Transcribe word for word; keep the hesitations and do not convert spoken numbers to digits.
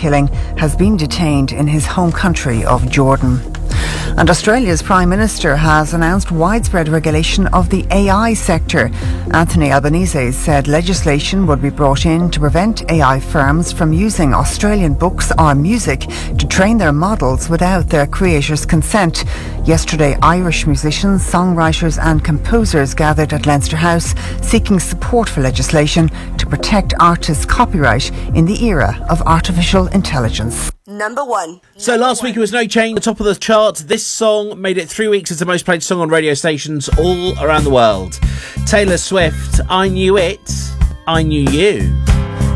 killing, has been detained in his home country of Jordan. And Australia's Prime Minister has announced widespread regulation of the A I sector. Anthony Albanese said legislation would be brought in to prevent A I firms from using Australian books or music to train their models without their creators' consent. Yesterday, Irish musicians, songwriters and composers gathered at Leinster House seeking support for legislation to protect artists' copyright in the era of artificial intelligence. Number one. So last week it was no change. The top of the charts. This song made it three weeks as the most played song on radio stations all around the world. Taylor Swift, I Knew It, I Knew You.